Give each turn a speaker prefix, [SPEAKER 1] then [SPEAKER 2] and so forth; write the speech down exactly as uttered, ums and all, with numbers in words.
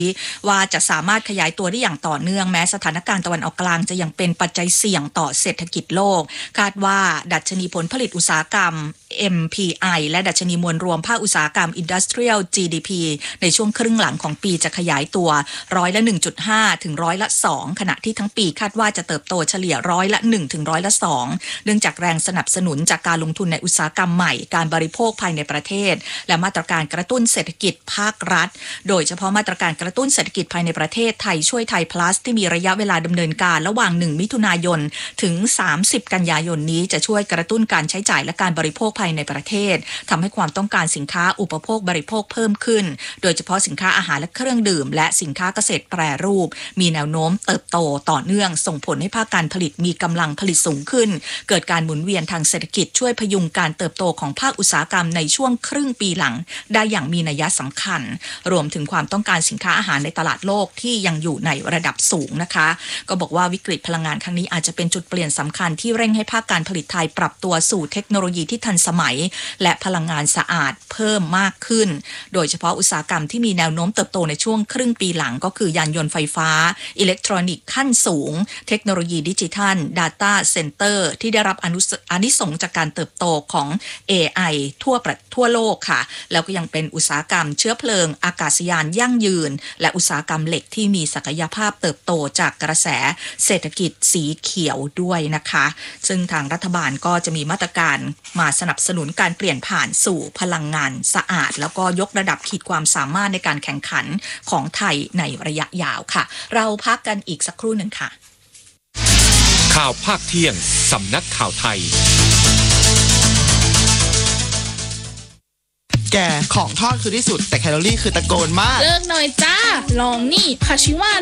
[SPEAKER 1] ว่าจะสามารถขยายตัวได้อย่างต่อเนื่องแม้สถานการณ์ตะวันออกกลางจะยังเป็นปัจจัยเสี่ยงต่อเศรษฐกิจโลกคาดว่าดัชนีผลผลิตอุตสาหกรรม เอ็ม พี ไอ และดัชนีมวลรวมภาคอุตสาหกรรม Industrial จี ดี พี ในช่วงครึ่งหลังของปีจะขยายตัวร้อยละ หนึ่งจุดห้า ถึงร้อยละ สอง ขณะที่ทั้งปีคาดว่าจะเติบโตเฉลี่ยร้อยละ หนึ่ง ถึงร้อยละ สอง เนื่องจากแรงสนับสนุนจากการลงทุนในอุตสาหกรรมใหม่การบริโภคภายในประเทศและมาตรการกระตุ้นเศรษฐกิจภาครัฐโดยเฉพาะมาตรการกระตุ้นเศรษฐกิจภายในประเทศไทยช่วยไทย plus ที่มีระยะเวลาดำเนินการระหว่างหนึ่งมิถุนายนถึงสามสิบกันยายนนี้จะช่วยกระตุ้นการใช้จ่ายและการบริโภคภายในประเทศทำให้ความต้องการสินค้าอุปโภคบริโภคเพิ่มขึ้นโดยเฉพาะสินค้าอาหารและเครื่องดื่มและสินค้าเกษตรแปรรูปมีแนวโน้มเติบโตต่อเนื่องส่งผลให้ภาคการผลิตมีกำลังผลิตสูงขึ้นเกิดการหมุนเวียนทางเศรษฐกิจช่วยพยุงการเติบโตของภาคอุตสาหกรรมในช่วงครึ่งปีหลังได้อย่างมีนัยสำคัญรวมถึงความต้องการสินค้าอาหารในตลาดโลกที่ยังอยู่ในระดับสูงนะคะก็บอกว่าวิกฤตพลังงานครั้งนี้อาจจะเป็นจุดเปลี่ยนสำคัญที่เร่งให้ภาคการผลิตไทยปรับตัวสู่เทคโนโลยีที่ทันสมัยและพลังงานสะอาดเพิ่มมากขึ้นโดยเฉพาะอุตสาหกรรมที่มีแนวโน้มเติบโตในช่วงครึ่งปีหลังก็คือยานยนต์ไฟฟ้าอิเล็กทรอนิกส์ขั้นสูงเทคโนโลยีดิจิทัล Data Center ที่ได้รับอนุอานิสงส์จากการเติบโตของ เอ ไอ ทั่วประทั่วโลกค่ะแล้วก็ยังเป็นอุตสาหกรรมเชื้อเพลิงอากาศยานยั่งยืนและอุตสาหกรรมเหล็กที่มีศักยภาพเติบโตจากกระแสเศรษฐกิจสีเขียวด้วยนะคะซึ่งทางรัฐบาลก็จะมีมาตรการมาสนับสนุนการเปลี่ยนผ่านสู่พลังงานสะอาดแล้วก็ยกระดับขีดความสามารถในการแข่งขันของไทยในระยะยาวค่ะเราพักกันอีกสักครู่หนึ่งค่ะ
[SPEAKER 2] ข่าวภาคเที่ยงสำนักข่าวไทย
[SPEAKER 3] แกของทอดคือที่สุดแต่แคลอรี่คือตะโกนมาก
[SPEAKER 4] เลิกหน่อยจ้าลองนี่คาชิวา